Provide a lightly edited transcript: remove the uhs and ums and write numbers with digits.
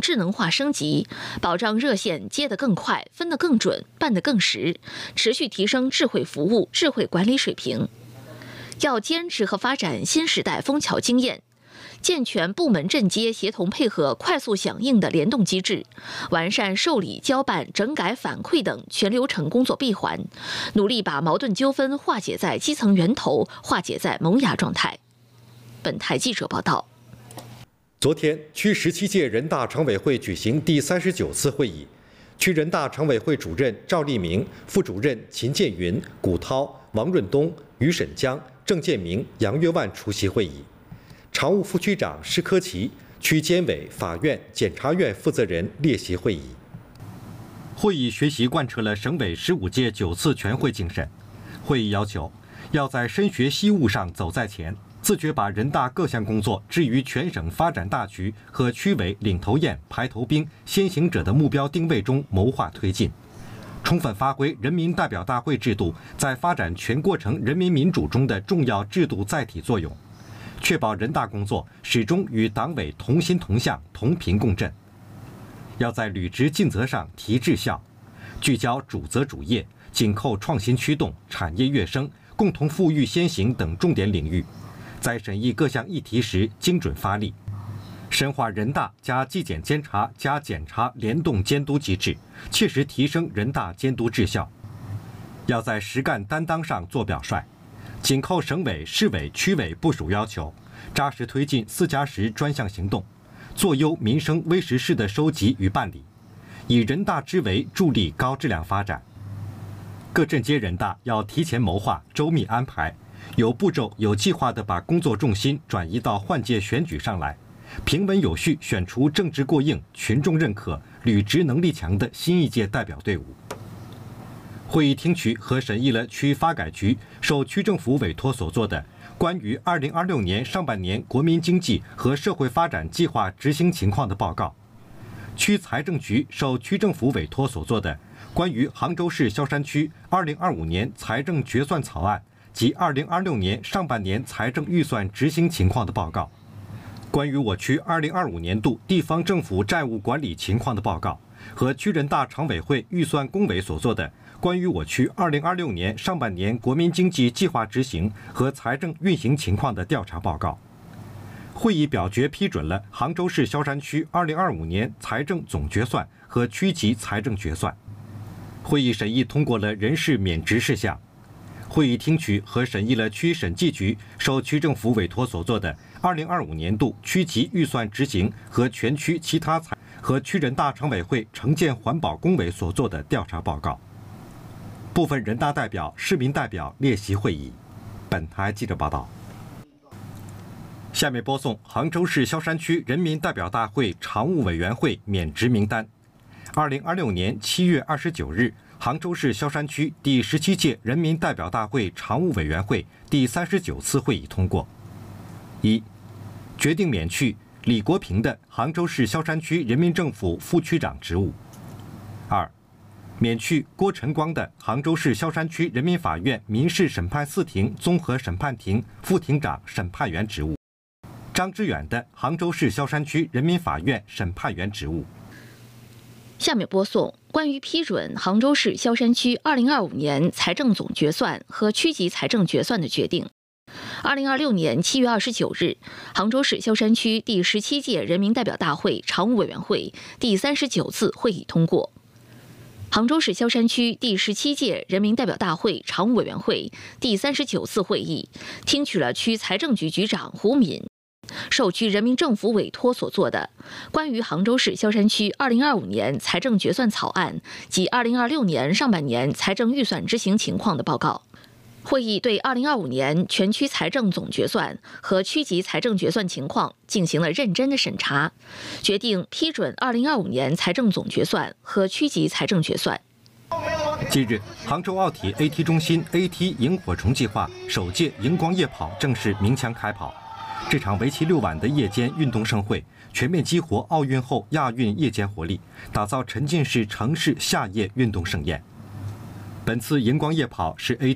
智能化升级，保障热线接得更快、分得更准、办得更实，持续提升智慧服务、智慧管理水平。要坚持和发展新时代枫桥经验。 健全部门镇接协同配合、快速响应的联动机制，完善受理、交办、整改、反馈等全流程工作闭环，努力把矛盾纠纷化解在基层源头，化解在萌芽状态。本台记者报道。 昨天，区17届人大常委会举行第39次会议，区人大常委会主任赵立明、副主任秦建云、古涛、王润东、于沈江、郑建明、杨月万出席会议。 常务副区长施科奇、区监委、法院、检察院负责人列席会议。 会议学习贯彻了省委15届9次全会精神。会议要求，要在深学习务上走在前，自觉把人大各项工作置于全省发展大局和区委领头雁、排头兵、先行者的目标定位中谋划推进，充分发挥人民代表大会制度在发展全过程人民民主中的重要制度载体作用。 确保人大工作始终与党委同心同向、同频共振。要在履职尽责上提质效，聚焦主责主业、紧扣创新驱动、产业跃升、共同富裕先行等重点领域，在审议各项议题时精准发力，深化人大加纪检监察加检察联动监督机制，切实提升人大监督质效。要在实干担当上做表率。 紧扣省委、市委、区委部署要求，扎实推进4+10专项行动，做优民生微实事的收集与办理，以人大之为助力高质量发展。各镇街人大要提前谋划、周密安排，有步骤、有计划地把工作重心转移到换届选举上来，平稳有序选出政治过硬、群众认可、履职能力强的新一届代表队伍。 会议听取和审议了区发改局受区政府委托所做的关于2026年上半年国民经济和社会发展计划执行情况的报告；区财政局受区政府委托所做的关于杭州市萧山区2025年财政决算草案及2026年上半年财政预算执行情况的报告；关于我区2025年度地方政府债务管理情况的报告和区人大常委会预算工委所做的。 关于我区2026年上半年国民经济计划执行和财政运行情况的调查报告，会议表决批准了杭州市萧山区2025年财政总决算和区级财政决算。会议审议通过了人事免职事项。会议听取和审议了区审计局受区政府委托所做的2025年度区级预算执行和全区其他和区人大常委会城建环保工委所做的调查报告。 部分人大代表、市民代表列席会议。本台记者报道。下面播送杭州市萧山区人民代表大会常务委员会免职名单。2026年7月29日，杭州市萧山区第17届人民代表大会常务委员会第39次会议通过：一、决定免去李国平的杭州市萧山区人民政府副区长职务；二、 免去郭晨光的杭州市萧山区人民法院民事审判4庭综合审判庭副庭长审判员职务，张之远的杭州市萧山区人民法院审判员职务。 下面播送关于批准杭州市萧山区2025年财政总决算和区级财政决算的决定。2026年7月29日，杭州市萧山区第17届人民代表大会常务委员会第39次会议通过。 杭州市萧山区第17届人民代表大会常务委员会第39次会议听取了区财政局局长胡敏受区人民政府委托所做的关于杭州市萧山区2025年财政决算草案及2026年上半年财政预算执行情况的报告。会议对2025年全区财政总决算和区级财政决算情况进行了认真的审查，决定批准2025年财政总决算和区级财政决算。 近日，杭州奥体 AT 中心 AT 萤火虫计划首届荧光夜跑正式鸣枪开跑。这场为期6晚的夜间运动盛会，全面激活奥运后亚运夜间活力，打造沉浸式城市夏夜运动盛宴。本次荧光夜跑是 AT